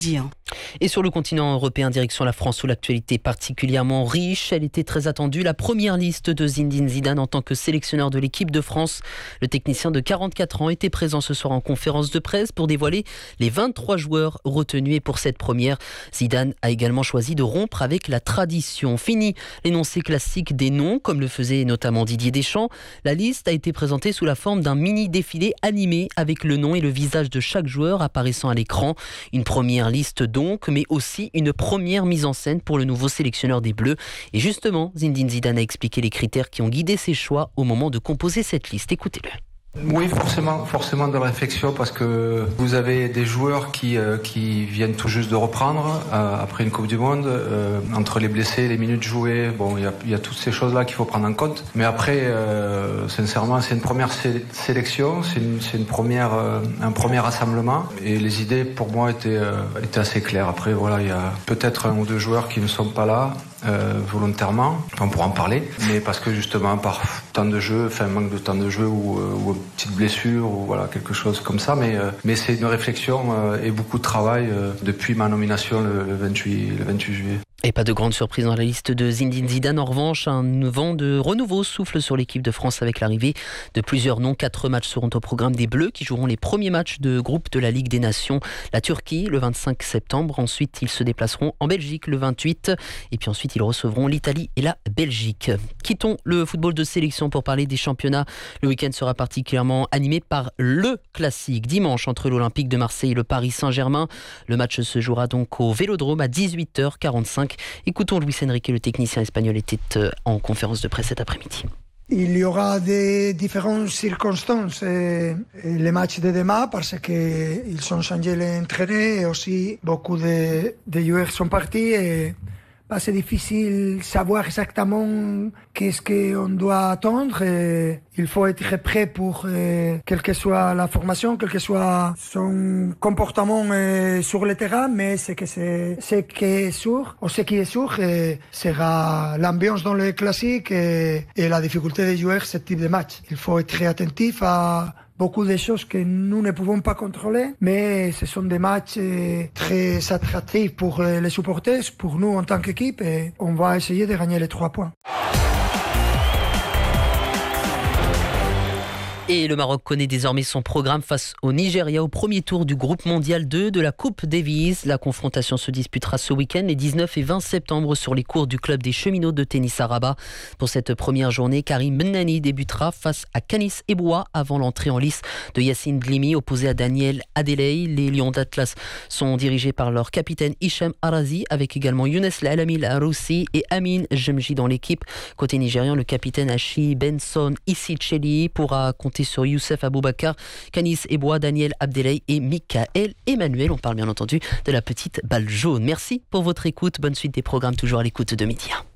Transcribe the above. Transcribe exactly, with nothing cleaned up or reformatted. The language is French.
Et sur le continent européen, direction la France où l'actualité est particulièrement riche. Elle était très attendue. La première liste de Zinedine Zidane en tant que sélectionneur de l'équipe de France. Le technicien de quarante-quatre ans était présent ce soir en conférence de presse pour dévoiler les vingt-trois joueurs retenus. Et pour cette première, Zidane a également choisi de rompre avec la tradition. Fini l'énoncé classique des noms, comme le faisait notamment Didier Deschamps. La liste a été présentée sous la forme d'un mini-défilé animé avec le nom et le visage de chaque joueur apparaissant à l'écran. Une première liste donc, mais aussi une première mise en scène pour le nouveau sélectionneur des Bleus. Et justement, Zinedine Zidane a expliqué les critères qui ont guidé ses choix au moment de composer cette liste. Écoutez-le. Oui, forcément, forcément de la réflexion parce que vous avez des joueurs qui euh, qui viennent tout juste de reprendre euh, après une Coupe du Monde. Euh, entre les blessés, les minutes jouées, bon, il y a, y a toutes ces choses-là qu'il faut prendre en compte. Mais après, euh, sincèrement, c'est une première sé- sélection, c'est une, c'est une première, euh, un premier rassemblement, et les idées pour moi étaient euh, étaient assez claires. Après, voilà, il y a peut-être un ou deux joueurs qui ne sont pas là. Euh, volontairement, on pourra en parler, mais parce que justement par temps de jeu, enfin manque de temps de jeu ou, euh, ou une petite blessure ou voilà quelque chose comme ça, mais euh, mais c'est une réflexion euh, et beaucoup de travail euh, depuis ma nomination le, le vingt-huit le vingt-huit juillet. Et pas de grande surprise dans la liste de Zinedine Zidane. En revanche, un vent de renouveau souffle sur l'équipe de France avec l'arrivée de plusieurs noms. Quatre matchs seront au programme des Bleus qui joueront les premiers matchs de groupe de la Ligue des Nations. La Turquie le vingt-cinq septembre. Ensuite, ils se déplaceront en Belgique le vingt-huit. Et puis ensuite, ils recevront l'Italie et la Belgique. Quittons le football de sélection pour parler des championnats. Le week-end sera particulièrement animé par le classique. Dimanche, entre l'Olympique de Marseille et le Paris Saint-Germain. Le match se jouera donc au Vélodrome à dix-huit heures quarante-cinq. Écoutons Luis Enrique, le technicien espagnol, était en conférence de presse cet après-midi. Il y aura des différentes circonstances et les matchs de demain parce qu'ils sont changés l'entraîneur et aussi beaucoup de, de joueurs sont partis et bah, c'est difficile de savoir exactement qu'est-ce qu'on doit attendre. Et il faut être prêt pour euh, quelle que soit la formation, quel que soit son comportement euh, sur le terrain, mais ce que c'est, ce qui est sûr, ou ce qui est sûr, euh, sera l'ambiance dans le classique et, et la difficulté de jouer ce type de match. Il faut être très attentif à beaucoup de choses que nous ne pouvons pas contrôler, mais ce sont des matchs très attractifs pour les supporters, pour nous en tant qu'équipe, et on va essayer de gagner les trois points. Et le Maroc connaît désormais son programme face au Nigeria au premier tour du groupe mondial deux de la Coupe Davis. La confrontation se disputera ce week-end les dix-neuf et vingt septembre sur les courts du club des cheminots de tennis à Rabat. Pour cette première journée, Karim Benani débutera face à Canis Eboua avant l'entrée en lice de Yacine Blimi opposé à Daniel Adeleye. Les Lions d'Atlas sont dirigés par leur capitaine Hicham Arazi avec également Younes Al-Alamil Aroussi et Amin Jemji dans l'équipe. Côté nigérian, le capitaine Hachi Benson Isicheli pourra compter sur Youssef Aboubakar, Canis Eboua, Daniel Abdeleye et Michael Emmanuel. On parle bien entendu de la petite balle jaune. Merci pour votre écoute. Bonne suite des programmes, toujours à l'écoute de Midi.